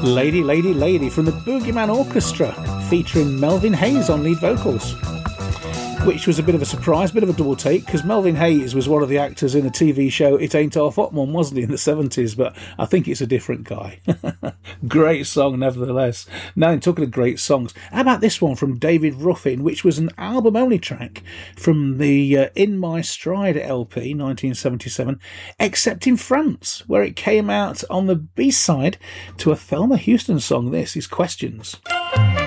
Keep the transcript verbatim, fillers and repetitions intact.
Lady, Lady, Lady from the Boogeyman Orchestra, featuring Melvin Hayes on lead vocals. Which was a bit of a surprise, bit of a double take, because Melvin Hayes was one of the actors in the T V show It Ain't Half Hot One, wasn't he, in the seventies, but I think it's a different guy. Great song, nevertheless. Now, talking of great songs, how about this one from David Ruffin, which was an album-only track from the uh, In My Stride L P, nineteen seventy-seven, except in France, where it came out on the B-side to a Thelma Houston song. This is Questions.